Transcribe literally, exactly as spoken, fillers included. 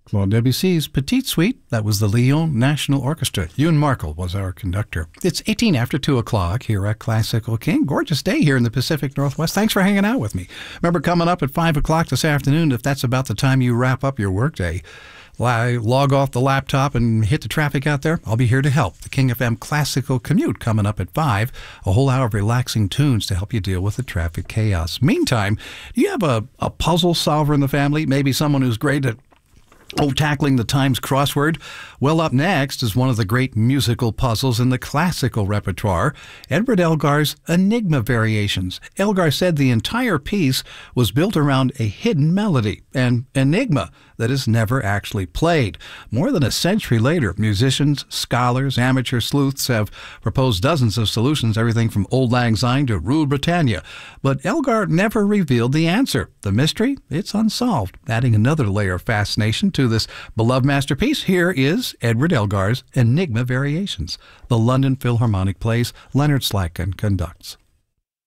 Claude Debussy's Petite Suite. That was the Lyon National Orchestra. Ewan Markle was our conductor. It's eighteen after two o'clock here at Classical King. Gorgeous day here in the Pacific Northwest. Thanks for hanging out with me. Remember, coming up at five o'clock this afternoon, if that's about the time you wrap up your workday, log off the laptop and hit the traffic out there. I'll be here to help. The King F M Classical Commute coming up at five. A whole hour of relaxing tunes to help you deal with the traffic chaos. Meantime, do you have a, a puzzle solver in the family? Maybe someone who's great at Oh, tackling the Times crossword? Well, up next is one of the great musical puzzles in the classical repertoire, Edward Elgar's Enigma Variations. Elgar said the entire piece was built around a hidden melody, an enigma that is never actually played. More than a century later, musicians, scholars, amateur sleuths have proposed dozens of solutions, everything from Auld Lang Syne to Rule Britannia. But Elgar never revealed the answer. The mystery? It's unsolved. Adding another layer of fascination to this beloved masterpiece, here is Edward Elgar's Enigma Variations. The London Philharmonic plays, Leonard Slatkin conducts.